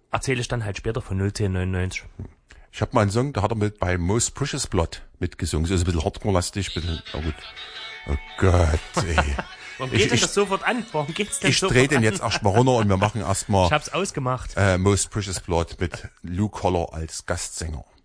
erzähle ich dann halt später von 01099. Ich habe mal einen Song, da hat er mit bei Most Precious Blood mitgesungen. So ist ein bisschen Hardcore-lastig, bisschen, oh gut. Oh Gott, ey. Warum geht denn das sofort an? Warum geht's denn ich sofort drehe den an? jetzt erstmal runter und wir machen erstmal Ich hab's ausgemacht. Most Precious Blood mit Lou Collar als Gastsänger.